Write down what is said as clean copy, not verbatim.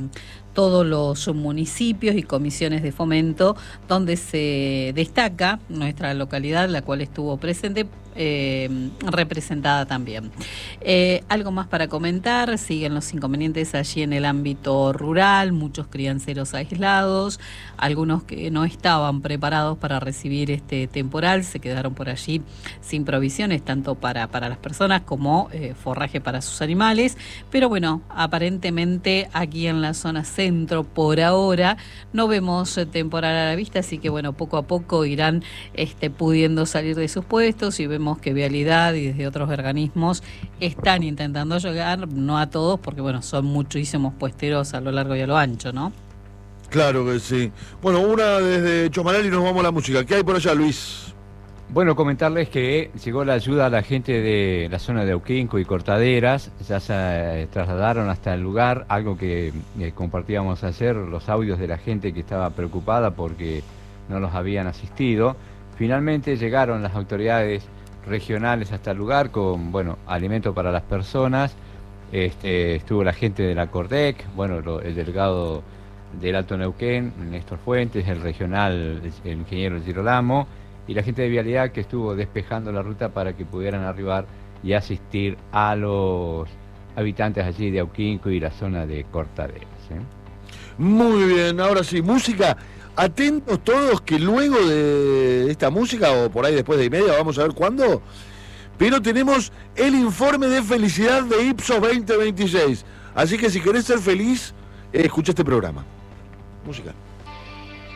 todos los municipios y comisiones de fomento, donde se destaca nuestra localidad, la cual estuvo presente, representada también. Algo más para comentar: siguen los inconvenientes allí en el ámbito rural, muchos crianceros aislados, algunos que no estaban preparados para recibir este temporal, se quedaron por allí sin provisiones, tanto para las personas como forraje para sus animales, pero bueno, aparentemente aquí en la zona centro, por ahora, no vemos temporal a la vista, así que bueno, poco a poco irán pudiendo salir de sus puestos, y vemos que Vialidad y desde otros organismos están intentando llegar, no a todos, porque bueno, son muchísimos puesteros a lo largo y a lo ancho, ¿no? Claro que sí. Bueno, una desde Chomalal y nos vamos a la música. ¿Qué hay por allá, Luis? Bueno, comentarles que llegó la ayuda a la gente de la zona de Auquinco y Cortaderas, ya se trasladaron hasta el lugar, algo que compartíamos ayer, los audios de la gente que estaba preocupada porque no los habían asistido. Finalmente llegaron las autoridades regionales hasta el lugar con, bueno, alimento para las personas. Estuvo la gente de la Cordec, bueno, el delegado del Alto Neuquén, Néstor Fuentes, el regional, el ingeniero Girolamo, y la gente de Vialidad, que estuvo despejando la ruta para que pudieran arribar y asistir a los habitantes allí de Auquinco y la zona de Cortaderas. Muy bien, ahora sí, música. Atentos todos, que luego de esta música, o por ahí después de y media, vamos a ver cuándo, pero tenemos el informe de felicidad de Ipsos 2026. Así que si querés ser feliz, escucha este programa. Música.